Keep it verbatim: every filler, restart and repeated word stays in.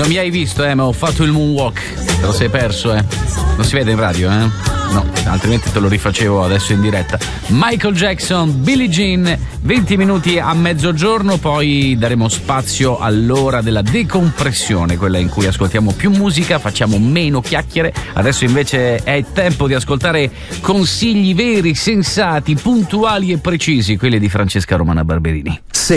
Non mi hai visto, eh, ma ho fatto il moonwalk. Te lo sei perso, eh. Non si vede in radio, eh? No, altrimenti te lo rifacevo adesso in diretta. Michael Jackson, Billie Jean, venti minuti a mezzogiorno, poi daremo spazio all'ora della decompressione, quella in cui ascoltiamo più musica, facciamo meno chiacchiere. Adesso invece è il tempo di ascoltare consigli veri, sensati, puntuali e precisi, quelli di Francesca Romana Barberini.